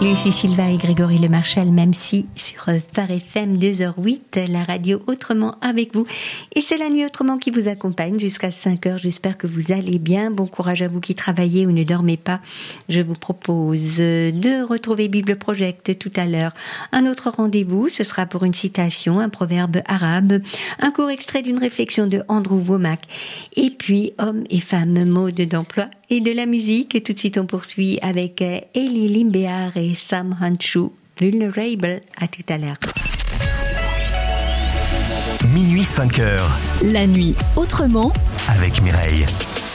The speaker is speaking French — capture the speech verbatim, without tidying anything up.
Lucie Silva et Grégory Le Marchal, même si sur Phare F M deux heures huit, la radio Autrement avec vous. Et c'est la nuit Autrement qui vous accompagne jusqu'à cinq heures. J'espère que vous allez bien. Bon courage à vous qui travaillez ou ne dormez pas. Je vous propose de retrouver Bible Project tout à l'heure. Un autre rendez-vous, ce sera pour une citation, un proverbe arabe, un court extrait d'une réflexion de Andrew Womack. Et puis, hommes et femmes, mode d'emploi et de la musique. Et tout de suite, on poursuit avec Elie Limbear et Sam Henshaw, Vulnerable. À tout à l'heure. Minuit cinq heures. La nuit autrement avec Mireille.